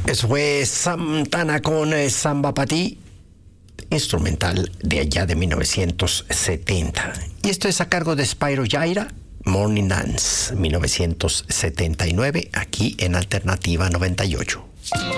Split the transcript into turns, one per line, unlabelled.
Eso fue Santana con Samba Pa' Ti, instrumental de allá de 1970. Y esto es a cargo de Spyro Gyra, Morning Dance, 1979, aquí en Alternativa 98.